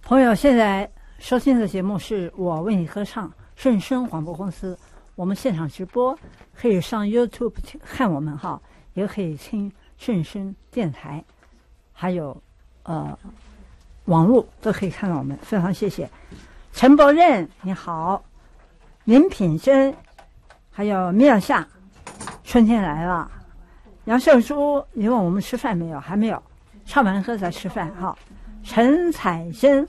朋友，现在收听的节目是我为你歌唱顺声广播公司，我们现场直播，可以上 YouTube 看我们哈，也可以听顺声电台，还有网络都可以看到我们，非常谢谢。陈伯任你好，林品珍，还有米尔夏，春天来了。杨胜书，你问我们吃饭没有？还没有，唱完歌再吃饭哈。陈彩珍，